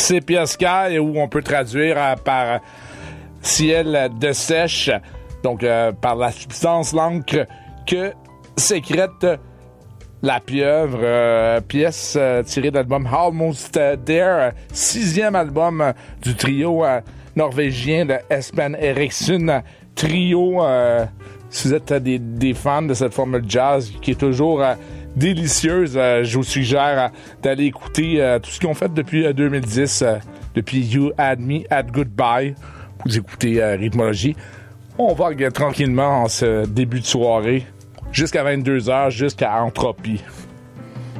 Sepia Sky, où on peut traduire par ciel de sèche, donc par la substance, l'encre que sécrète la pieuvre, pièce tirée de l'album Almost There, 6e album du trio norvégien de Espen Eriksen. Trio, si vous êtes des fans de cette formule jazz qui est toujours délicieuse, je vous suggère d'aller écouter tout ce qu'ils ont fait depuis 2010, depuis You Had Me at Goodbye. Vous écoutez Rythmologie. On va tranquillement en ce début de soirée jusqu'à 22h, jusqu'à Entropie.